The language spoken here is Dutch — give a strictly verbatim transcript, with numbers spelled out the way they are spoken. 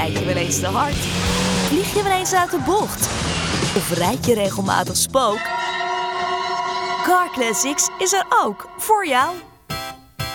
Rijd je wel eens te hard? Vlieg je wel eens uit de bocht? Of rijd je regelmatig spook? Car Classics is er ook voor jou.